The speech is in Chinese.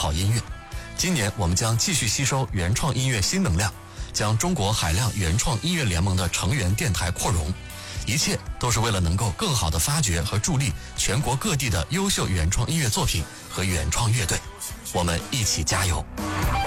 好音乐。今年我们将继续吸收原创音乐新能量，将中国海量原创音乐联盟的成员电台扩容，一切都是为了能够更好地发掘和助力全国各地的优秀原创音乐作品和原创乐队。我们一起加油！